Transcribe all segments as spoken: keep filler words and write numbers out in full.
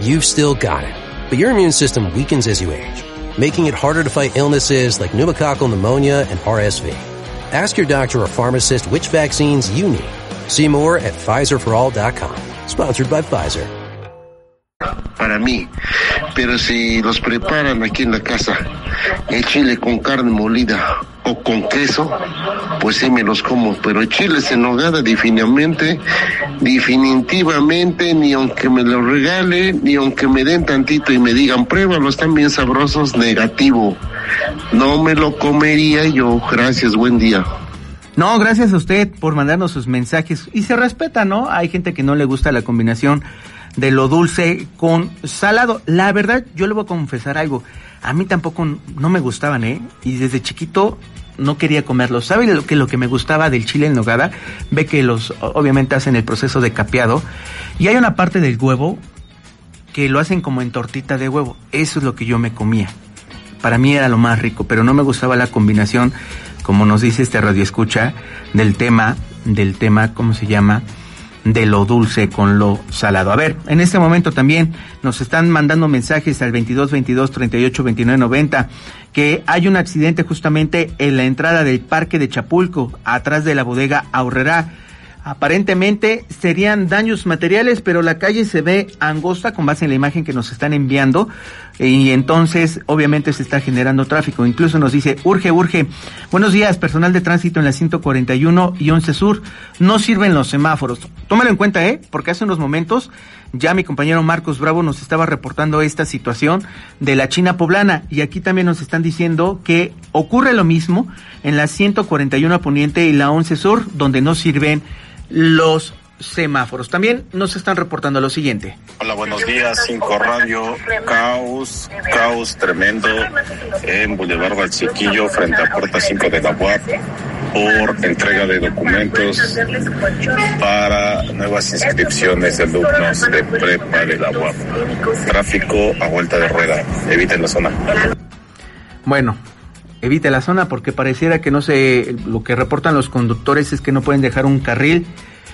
you've still got it, but your immune system weakens as you age, making it harder to fight illnesses like pneumococcal pneumonia and R S V. Ask your doctor or pharmacist which vaccines you need. See more at Pfizer for all dot com. Sponsored by Pfizer. Para mí, pero si los preparan aquí en la casa, el chile con carne molida o con queso, pues sí me los como, pero chiles en nogada definitivamente, definitivamente, ni aunque me los regale, ni aunque me den tantito y me digan, pruébalo, están bien sabrosos, negativo, no me lo comería yo. Gracias, buen día. No, gracias a usted por mandarnos sus mensajes, y se respeta, ¿no? Hay gente que no le gusta la combinación de lo dulce con salado. La verdad, yo le voy a confesar algo, a mí tampoco no me gustaban, ¿eh? Y desde chiquito no quería comerlo. ¿Sabe lo que lo que me gustaba del chile en nogada? Ve que los, obviamente hacen el proceso de capeado, y hay una parte del huevo que lo hacen como en tortita de huevo. Eso es lo que yo me comía. Para mí era lo más rico, pero no me gustaba la combinación, como nos dice este radioescucha, del tema, del tema, ¿cómo se llama?, de lo dulce con lo salado. A ver, en este momento también nos están mandando mensajes al veintidós veintidós treinta y ocho veintinueve noventa que hay un accidente justamente en la entrada del Parque de Chapulco, atrás de la bodega Aurrerá. Aparentemente serían daños materiales, pero la calle se ve angosta con base en la imagen que nos están enviando, y entonces obviamente se está generando tráfico. Incluso nos dice, urge, urge, buenos días, personal de tránsito en la ciento cuarenta y uno y once Sur, no sirven los semáforos. Tómalo en cuenta, eh, porque hace unos momentos ya mi compañero Marcos Bravo nos estaba reportando esta situación de la China Poblana, y aquí también nos están diciendo que ocurre lo mismo en la ciento cuarenta y uno Poniente y la once Sur, donde no sirven los semáforos. También nos están reportando lo siguiente. Hola, buenos días, Cinco Radio. Caos, caos tremendo en Boulevard Valsequillo, frente a Puerta cinco de la U A P, por entrega de documentos para nuevas inscripciones de alumnos de prepa de la U A P. Tráfico a vuelta de rueda. Eviten la zona. Bueno, evite la zona porque pareciera que no sé, lo que reportan los conductores es que no pueden dejar un carril,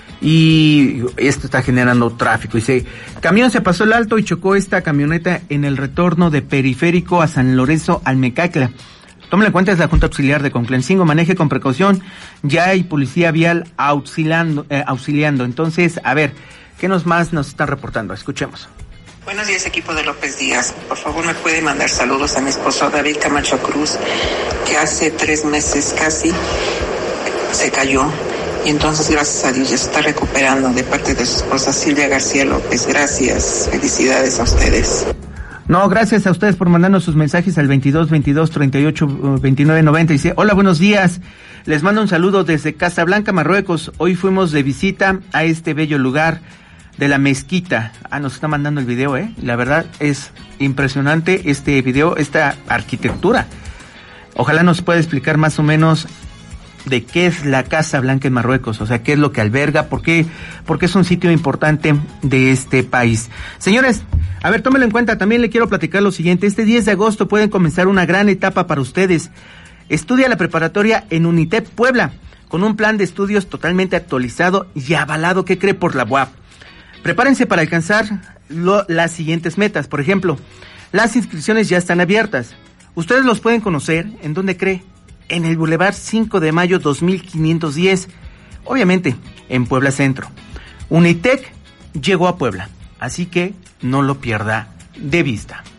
y esto está generando tráfico. Dice, camión se pasó el alto y chocó esta camioneta en el retorno de Periférico a San Lorenzo Almecacla. Tómale en cuenta, es la Junta Auxiliar de Conclencingo, maneje con precaución, ya hay policía vial auxiliando, eh, auxiliando. Entonces, a ver, ¿qué nos más nos están reportando? Escuchemos. Buenos días, equipo de López Díaz. Por favor, me puede mandar saludos a mi esposo David Camacho Cruz, que hace tres meses casi se cayó, y entonces gracias a Dios ya se está recuperando, de parte de su esposa Silvia García López. Gracias, felicidades a ustedes. No, gracias a ustedes por mandarnos sus mensajes al veintidós veintidós treinta y ocho veintinueve noventa. Dice, hola, buenos días, les mando un saludo desde Casablanca, Marruecos. Hoy fuimos de visita a este bello lugar de la mezquita. Ah, nos está mandando el video, eh. La verdad es impresionante este video, esta arquitectura. Ojalá nos pueda explicar más o menos de qué es la Casa Blanca en Marruecos, o sea, qué es lo que alberga, por qué, porque es un sitio importante de este país. Señores, a ver, tómelo en cuenta, también le quiero platicar lo siguiente. Este diez de agosto pueden comenzar una gran etapa para ustedes. Estudia la preparatoria en UNITEP Puebla, con un plan de estudios totalmente actualizado y avalado, ¿qué cree? Por la U A P. Prepárense para alcanzar lo, las siguientes metas. Por ejemplo, las inscripciones ya están abiertas. Ustedes los pueden conocer, ¿en dónde cree? En el Boulevard cinco de mayo dos mil quinientos diez, obviamente en Puebla Centro. Unitec llegó a Puebla, así que no lo pierda de vista.